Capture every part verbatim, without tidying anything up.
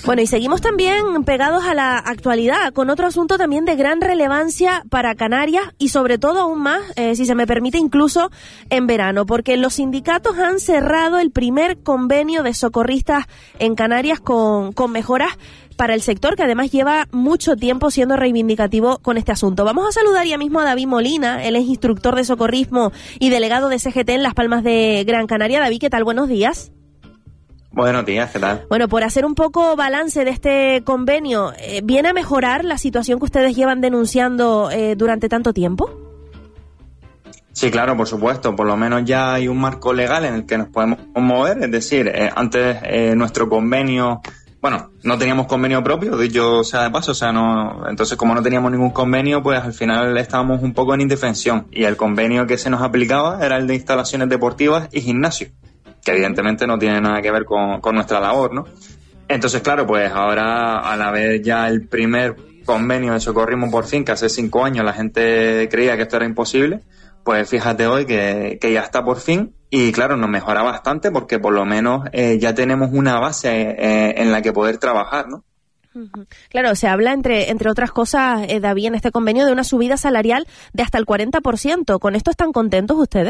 Bueno, y seguimos también pegados a la actualidad, con otro asunto también de gran relevancia para Canarias y sobre todo aún más, eh, si se me permite, incluso en verano, porque los sindicatos han cerrado el primer convenio de socorristas en Canarias con, con mejoras para el sector, que además lleva mucho tiempo siendo reivindicativo con este asunto. Vamos a saludar ya mismo a David Molina, él es instructor de socorrismo y delegado de C G T en Las Palmas de Gran Canaria. David, ¿qué tal? Buenos días. Buenos días, ¿qué tal? Bueno, por hacer un poco balance de este convenio, eh, ¿viene a mejorar la situación que ustedes llevan denunciando eh, durante tanto tiempo? Sí, claro, por supuesto. Por lo menos ya hay un marco legal en el que nos podemos mover. Es decir, eh, antes eh, nuestro convenio... Bueno, no teníamos convenio propio, dicho sea de paso, o sea, no, entonces como no teníamos ningún convenio, pues al final estábamos un poco en indefensión y el convenio que se nos aplicaba era el de instalaciones deportivas y gimnasio, que evidentemente no tiene nada que ver con, con nuestra labor, ¿no? Entonces, claro, pues ahora, a la vez ya el primer convenio de socorrismo por fin, que hace cinco años la gente creía que esto era imposible, pues fíjate hoy que, que ya está por fin. Y claro, nos mejora bastante porque por lo menos eh, ya tenemos una base eh, en la que poder trabajar, ¿no? Claro, se habla, entre entre otras cosas, eh, David, en este convenio de una subida salarial de hasta el cuarenta por ciento. ¿Con esto están contentos ustedes?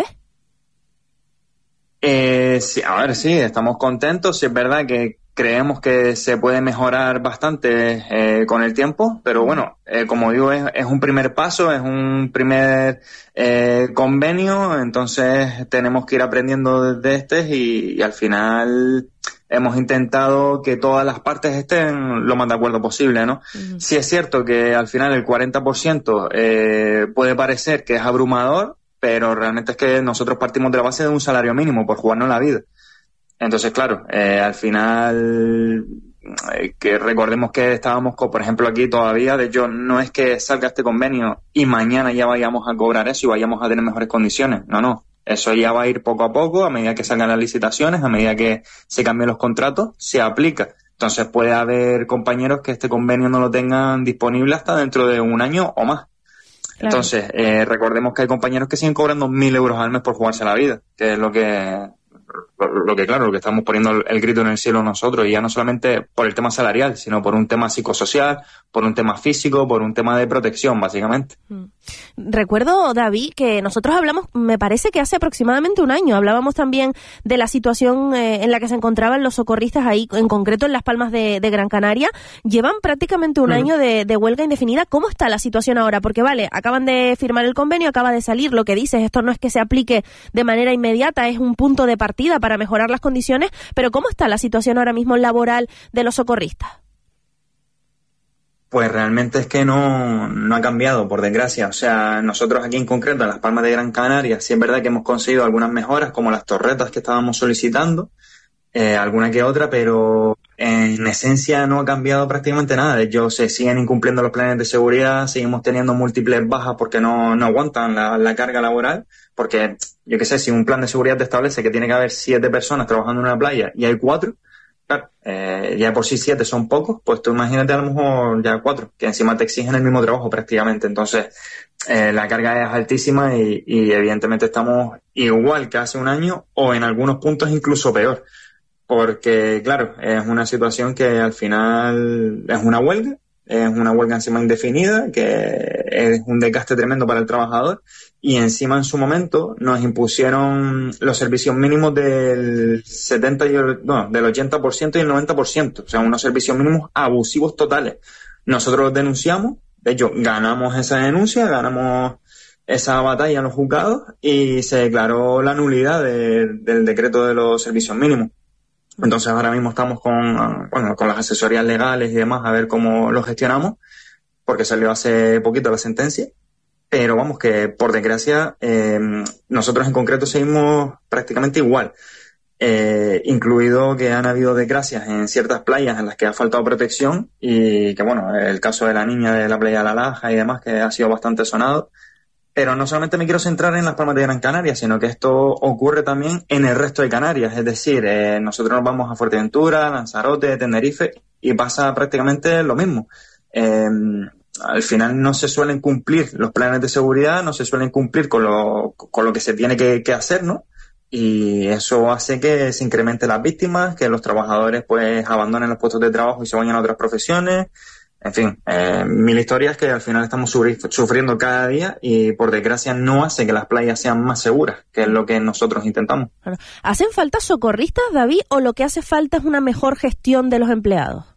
Eh, sí, a ver, sí, estamos contentos. Sí, es verdad que creemos que se puede mejorar bastante eh, con el tiempo, pero bueno, eh, como digo, es, es un primer paso, es un primer eh, convenio, entonces tenemos que ir aprendiendo desde este y, y al final hemos intentado que todas las partes estén lo más de acuerdo posible, ¿no? Uh-huh. Sí es cierto que al final el cuarenta por ciento eh, puede parecer que es abrumador, pero realmente es que nosotros partimos de la base de un salario mínimo por jugarnos la vida. Entonces, claro, eh, al final, eh, que recordemos que estábamos, por ejemplo, aquí todavía, de hecho, no es que salga este convenio y mañana ya vayamos a cobrar eso y vayamos a tener mejores condiciones. No, no. Eso ya va a ir poco a poco, a medida que salgan las licitaciones, a medida que se cambien los contratos, se aplica. Entonces puede haber compañeros que este convenio no lo tengan disponible hasta dentro de un año o más. Claro. Entonces, eh, recordemos que hay compañeros que siguen cobrando mil euros al mes por jugarse la vida, que es lo que... Lo, lo que claro, lo que estamos poniendo el, el grito en el cielo nosotros, y ya no solamente por el tema salarial, sino por un tema psicosocial, por un tema físico, por un tema de protección, básicamente. Recuerdo, David, que nosotros hablamos, me parece que hace aproximadamente un año, hablábamos también de la situación eh, en la que se encontraban los socorristas ahí, en concreto en Las Palmas de, de Gran Canaria. Llevan prácticamente un mm. año de, de huelga indefinida. ¿Cómo está la situación ahora? Porque vale, acaban de firmar el convenio, acaba de salir, lo que dices, esto no es que se aplique de manera inmediata, es un punto de partida para mejorar las condiciones, pero ¿cómo está la situación ahora mismo laboral de los socorristas? Pues realmente es que no, no ha cambiado, por desgracia. O sea, nosotros aquí en concreto, en Las Palmas de Gran Canaria, sí es verdad que hemos conseguido algunas mejoras, como las torretas que estábamos solicitando, eh, alguna que otra, pero en esencia no ha cambiado prácticamente nada. De hecho, se siguen incumpliendo los planes de seguridad, seguimos teniendo múltiples bajas porque no, no aguantan la, la carga laboral, porque, yo qué sé, si un plan de seguridad te establece que tiene que haber siete personas trabajando en una playa y hay cuatro, claro, eh, ya por sí siete son pocos, pues tú imagínate a lo mejor ya cuatro, que encima te exigen el mismo trabajo prácticamente. Entonces, eh, la carga es altísima y, y evidentemente estamos igual que hace un año o en algunos puntos incluso peor. Porque, claro, es una situación que al final es una huelga, es una huelga encima indefinida, que es un desgaste tremendo para el trabajador, y encima en su momento nos impusieron los servicios mínimos del setenta y el, no, del ochenta por ciento y el noventa por ciento, o sea, unos servicios mínimos abusivos totales. Nosotros los denunciamos, de hecho, ganamos esa denuncia, ganamos esa batalla en los juzgados y se declaró la nulidad de, del decreto de los servicios mínimos. Entonces ahora mismo estamos con, bueno, con las asesorías legales y demás a ver cómo lo gestionamos, porque salió hace poquito la sentencia, pero vamos que por desgracia eh, nosotros en concreto seguimos prácticamente igual, eh, incluido que han habido desgracias en ciertas playas en las que ha faltado protección y que bueno, el caso de la niña de la playa de La Laja y demás, que ha sido bastante sonado. Pero no solamente me quiero centrar en Las Palmas de Gran Canaria, sino que esto ocurre también en el resto de Canarias. Es decir, eh, nosotros nos vamos a Fuerteventura, Lanzarote, Tenerife, y pasa prácticamente lo mismo. Eh, al final no se suelen cumplir los planes de seguridad, no se suelen cumplir con lo, con lo que se tiene que, que hacer, ¿no? y eso hace que se incrementen las víctimas, que los trabajadores pues abandonen los puestos de trabajo y se vayan a otras profesiones. En fin, eh, mil historias que al final estamos sufriendo cada día y por desgracia no hace que las playas sean más seguras, que es lo que nosotros intentamos. ¿Hacen falta socorristas, David, o lo que hace falta es una mejor gestión de los empleados?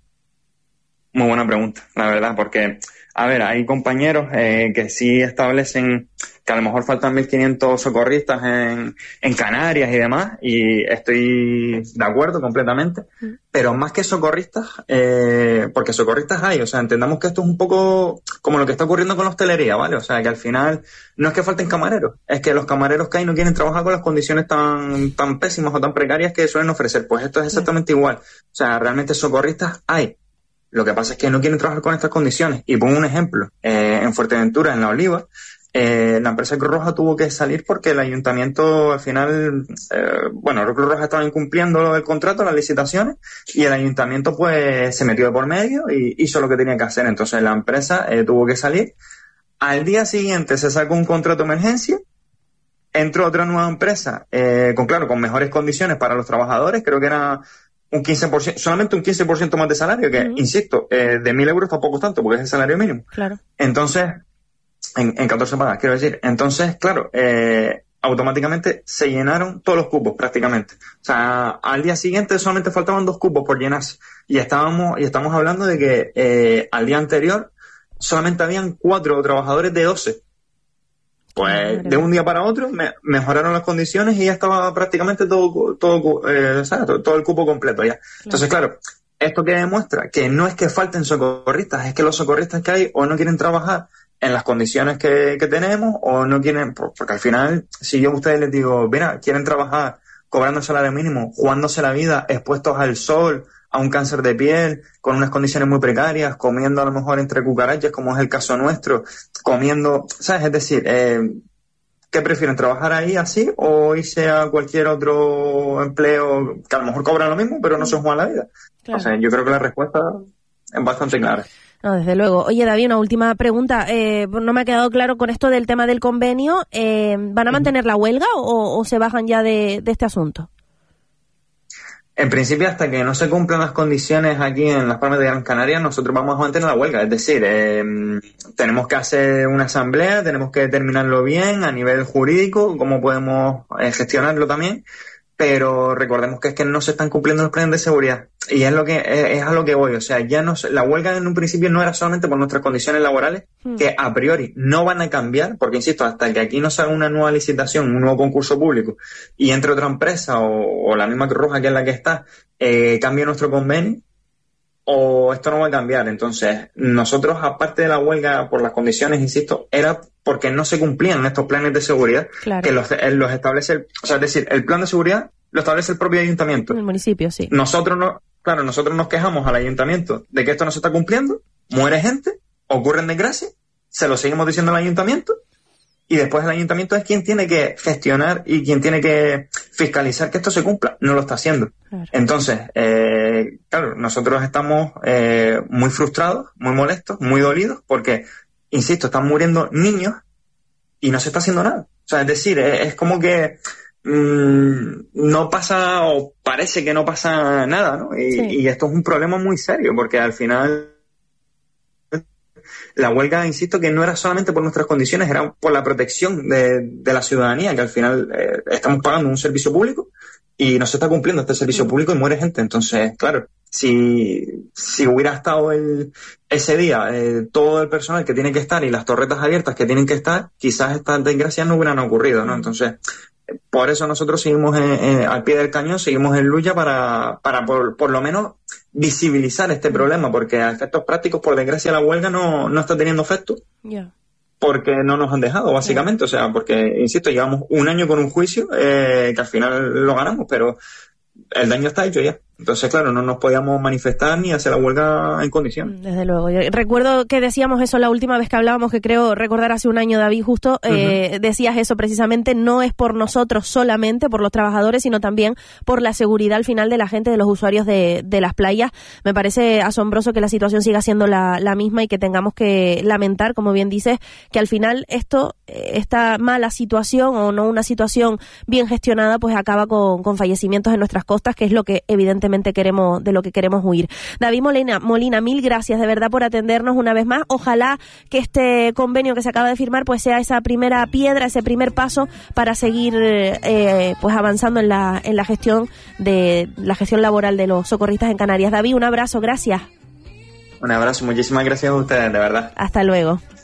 Muy buena pregunta, la verdad, porque, a ver, hay compañeros eh, que sí establecen que a lo mejor faltan mil quinientos socorristas en, en Canarias y demás, y estoy de acuerdo completamente, mm. pero más que socorristas, eh, porque socorristas hay, o sea, entendamos que esto es un poco como lo que está ocurriendo con la hostelería, ¿vale? O sea, que al final no es que falten camareros, es que los camareros que hay no quieren trabajar con las condiciones tan, tan pésimas o tan precarias que suelen ofrecer, pues esto es exactamente mm. igual, o sea, realmente socorristas hay. Lo que pasa es que no quieren trabajar con estas condiciones. Y pongo un ejemplo. Eh, en Fuerteventura, en La Oliva, eh, la empresa Cruz Roja tuvo que salir porque el ayuntamiento al final, eh, bueno, Cruz Roja estaba incumpliendo el contrato, las licitaciones, y el ayuntamiento pues se metió de por medio y hizo lo que tenía que hacer. Entonces la empresa eh, tuvo que salir. Al día siguiente se sacó un contrato de emergencia. Entró otra nueva empresa, eh, con claro, con mejores condiciones para los trabajadores. Creo que era un quince por ciento, solamente un quince por ciento más de salario, que, uh-huh. insisto, eh, de mil euros tampoco es tanto, porque es el salario mínimo. Claro. Entonces, en, en catorce pagas, quiero decir. Entonces, claro, eh, automáticamente se llenaron todos los cupos, prácticamente. O sea, al día siguiente solamente faltaban dos cupos por llenarse. Y estábamos, y estamos hablando de que, eh, al día anterior solamente habían cuatro trabajadores de doce. Pues de un día para otro me, mejoraron las condiciones y ya estaba prácticamente todo todo, eh, ¿sabes? todo, todo el cupo completo ya. Entonces, claro, esto que demuestra que no es que falten socorristas, es que los socorristas que hay o no quieren trabajar en las condiciones que, que tenemos o no quieren, porque al final, si yo a ustedes les digo, mira, quieren trabajar cobrando salario mínimo, jugándose la vida, expuestos al sol, a un cáncer de piel, con unas condiciones muy precarias, comiendo a lo mejor entre cucarachas, como es el caso nuestro, comiendo, ¿sabes? Es decir, eh, ¿qué prefieren? ¿Trabajar ahí así o irse a cualquier otro empleo que a lo mejor cobran lo mismo, pero no se juegan la vida? Claro. O sea, yo creo que la respuesta es bastante clara. No, desde luego. Oye, David, una última pregunta. Eh, no me ha quedado claro con esto del tema del convenio. Eh, ¿Van a mantener la huelga o, o se bajan ya de, de este asunto? En principio, hasta que no se cumplan las condiciones aquí en Las Palmas de Gran Canaria, nosotros vamos a mantener la huelga. Es decir, eh, tenemos que hacer una asamblea, tenemos que determinarlo bien a nivel jurídico, cómo podemos eh, gestionarlo también, pero recordemos que es que no se están cumpliendo los planes de seguridad. Y es lo que es, es a lo que voy. O sea, ya no la huelga en un principio no era solamente por nuestras condiciones laborales, mm. que a priori no van a cambiar, porque insisto, hasta que aquí no se haga una nueva licitación, un nuevo concurso público, y entre otra empresa o, o la misma Cruz Roja que es la que está, eh, cambie nuestro convenio, o esto no va a cambiar. Entonces, nosotros, aparte de la huelga por las condiciones, insisto, era porque no se cumplían estos planes de seguridad, claro. que los, los establece, el, o sea, es decir, el plan de seguridad lo establece el propio ayuntamiento. El municipio, sí. Nosotros no, claro, nosotros nos quejamos al ayuntamiento de que esto no se está cumpliendo, muere gente, ocurren desgracias, se lo seguimos diciendo al ayuntamiento, y después el ayuntamiento es quien tiene que gestionar y quien tiene que fiscalizar que esto se cumpla. No lo está haciendo. Claro. Entonces, eh, claro, nosotros estamos eh, muy frustrados, muy molestos, muy dolidos, porque, insisto, están muriendo niños y no se está haciendo nada. O sea, es decir, es, es como que mmm, no pasa, o parece que no pasa nada, ¿no? Y, sí. y esto es un problema muy serio, porque al final la huelga, insisto, que no era solamente por nuestras condiciones, era por la protección de, de la ciudadanía, que al final eh, estamos pagando un servicio público y no se está cumpliendo este servicio público y muere gente. Entonces, claro, si, si hubiera estado el, ese día eh, todo el personal que tiene que estar y las torretas abiertas que tienen que estar, quizás estas desgracias no hubieran ocurrido, ¿no? Entonces, por eso nosotros seguimos en, en, al pie del cañón, seguimos en lucha para, para por, por lo menos visibilizar este problema, porque a efectos prácticos, por desgracia, la huelga no, no está teniendo efecto, yeah. porque no nos han dejado, básicamente, yeah. o sea, porque, insisto, llevamos un año con un juicio, eh, que al final lo ganamos, pero el daño está hecho ya. Entonces, claro, no nos podíamos manifestar ni hacer la huelga en condición. Desde luego. Yo recuerdo que decíamos eso la última vez que hablábamos, que creo recordar hace un año, David, justo, eh, uh-huh. decías eso precisamente, no es por nosotros solamente, por los trabajadores, sino también por la seguridad al final de la gente, de los usuarios de, de las playas. Me parece asombroso que la situación siga siendo la, la misma y que tengamos que lamentar, como bien dices, que al final esto, esta mala situación o no una situación bien gestionada, pues acaba con, con fallecimientos en nuestras costas, que es lo que evidentemente queremos, de lo que queremos huir. David Molina, Molina, mil gracias de verdad por atendernos una vez más. Ojalá que este convenio que se acaba de firmar pues sea esa primera piedra, ese primer paso para seguir eh, pues avanzando en la, en la gestión de la gestión laboral de los socorristas en Canarias. David, un abrazo, gracias. Un abrazo, muchísimas gracias a ustedes, de verdad. Hasta luego.